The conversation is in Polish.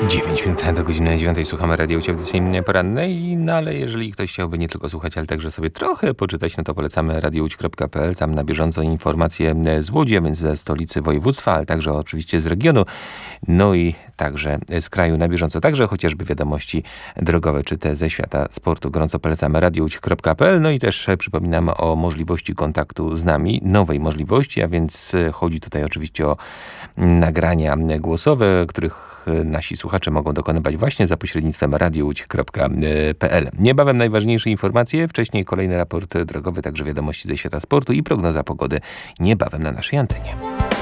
9 minut do godziny 9 słuchamy Radio Audycji Porannej, no ale jeżeli ktoś chciałby nie tylko słuchać, ale także sobie trochę poczytać, no to polecamy radiołódź.pl, tam na bieżąco informacje z Łodzi, a więc ze stolicy województwa, ale także oczywiście z regionu, no i także z kraju na bieżąco, także chociażby wiadomości drogowe, czy te ze świata sportu. Gorąco polecamy radiołódź.pl, no i też przypominamy o możliwości kontaktu z nami, nowej możliwości, a więc chodzi tutaj oczywiście o nagrania głosowe, których nasi słuchacze mogą dokonywać właśnie za pośrednictwem radiołódź.pl. Niebawem najważniejsze informacje, wcześniej kolejny raport drogowy, także wiadomości ze świata sportu i prognoza pogody niebawem na naszej antenie.